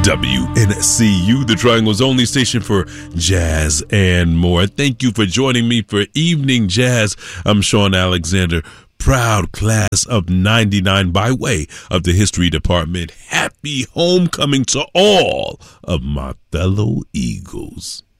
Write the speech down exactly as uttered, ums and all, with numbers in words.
W N C U, the Triangle's only station for jazz and more. Thank you for joining me for Evening Jazz. I'm Sean Alexander, proud class of ninety-nine by way of the history department. Happy homecoming to all of my fellow Eagles.